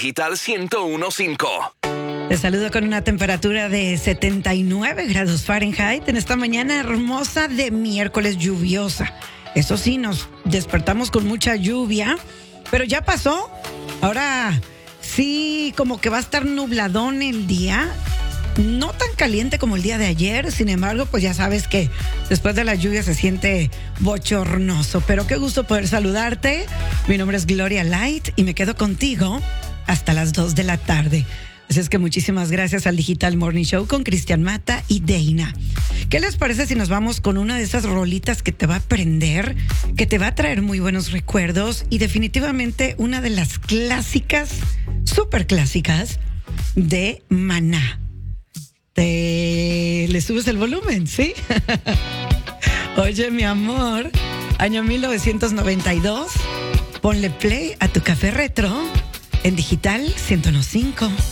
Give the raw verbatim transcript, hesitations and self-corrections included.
Digital ciento uno punto cinco. Te saludo con una temperatura de setenta y nueve grados Fahrenheit en esta mañana hermosa de miércoles lluviosa. Eso sí, nos despertamos con mucha lluvia, pero ya pasó. Ahora sí, como que va a estar nubladón el día. No tan caliente como el día de ayer, sin embargo, pues ya sabes que después de la lluvia se siente bochornoso. Pero qué gusto poder saludarte. Mi nombre es Gloria Light y me quedo contigo hasta las dos de la tarde. Así es que muchísimas gracias al Digital Morning Show con Cristian Mata y Deina. ¿Qué les parece si nos vamos con una de esas rolitas que te va a prender, que te va a traer muy buenos recuerdos y definitivamente una de las clásicas, súper clásicas de Maná? Te... ¿Le subes el volumen? ¿Sí? Oye, mi amor, año mil novecientos noventa y dos, ponle play a tu café retro en Digital ciento uno punto cinco.